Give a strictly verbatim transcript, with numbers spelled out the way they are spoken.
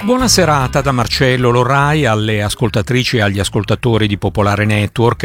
Buona serata da Marcello Lorrai alle ascoltatrici e agli ascoltatori di Popolare Network.